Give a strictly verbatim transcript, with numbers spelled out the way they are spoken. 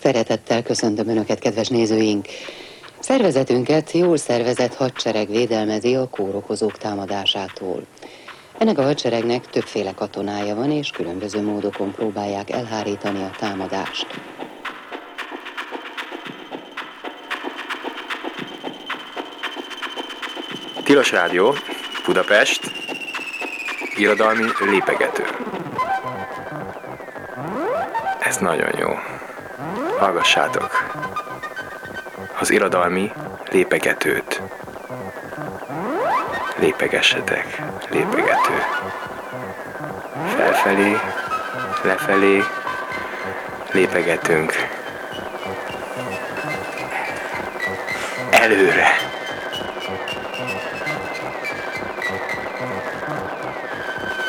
Szeretettel köszöntöm Önöket, kedves nézőink! Szervezetünket jól szervezett hadsereg védelmezi a kórokozók támadásától. Ennek a hadseregnek többféle katonája van, és különböző módokon próbálják elhárítani a támadást. Tilos Rádió, Budapest, irodalmi lépegető. Ez nagyon jó. Hallgassátok az irodalmi lépegetőt. Lépegessetek, lépegető. Felfelé, lefelé, lépegetünk. Előre.